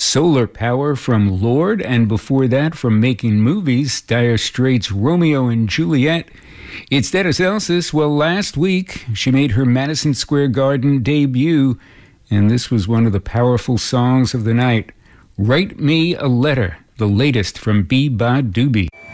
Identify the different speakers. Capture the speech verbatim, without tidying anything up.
Speaker 1: Solar Power from Lord, and before that from Making Movies, Dire Straits' Romeo and Juliet. It's Dennis Elsas. Well, last week she made her Madison Square Garden debut, and this was one of the powerful songs of the night. Write Me a Letter, the latest from Be Ba Doobie.